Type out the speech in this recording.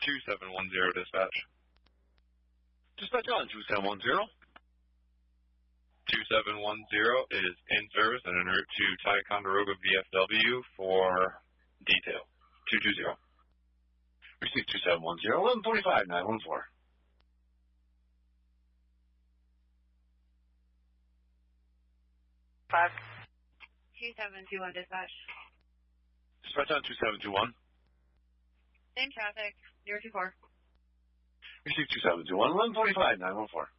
2710 dispatch. Dispatch on 2710. 2710 is in service and en route to Ticonderoga VFW for detail. 220. Receive 2710, 1145, 914. Five. 2721 dispatch. Dispatch on 2721. Same traffic, 024. Receive 2721, 1145, 914.